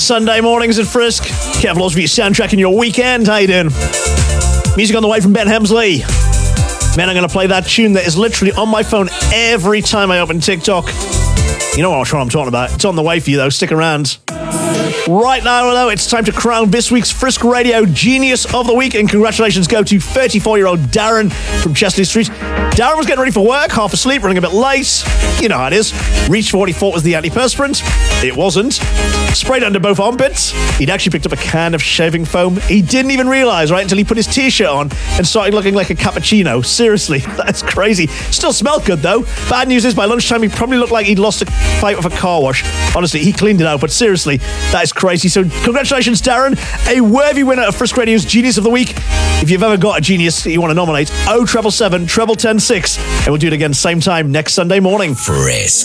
Sunday mornings at Frisk. Careful also for your soundtrack and your weekend. How you doing? Music on the way from Ben Hemsley. Man, I'm going to play that tune that is literally on my phone every time I open TikTok. You know what I'm talking about. It's on the way for you, though. Stick around. Right now, though, it's time to crown this week's Frisk Radio Genius of the Week, and congratulations go to 34-year-old Darren from Chesley Street. Darren was getting ready for work, half asleep, running a bit late. You know how it is. Reached for what he thought was the antiperspirant. It wasn't. Sprayed under both armpits. He'd actually picked up a can of shaving foam. He didn't even realise, right, until he put his t-shirt on and started looking like a cappuccino. Seriously, that's crazy. Still smelled good, though. Bad news is, by lunchtime, he probably looked like he'd lost a fight with a car wash. Honestly, he cleaned it out, but seriously, that is crazy. So congratulations, Darren. A worthy winner of Frisk Radio's Genius of the Week. If you've ever got a genius that you want to nominate, 0777 10106, and we'll do it again same time next Sunday morning. Frisk.